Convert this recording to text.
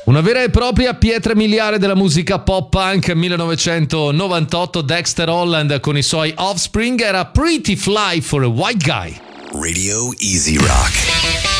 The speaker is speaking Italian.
Una vera e propria pietra miliare della musica pop punk 1998, Dexter Holland con i suoi Offspring era Pretty Fly for a White Guy. Radio Easy Rock.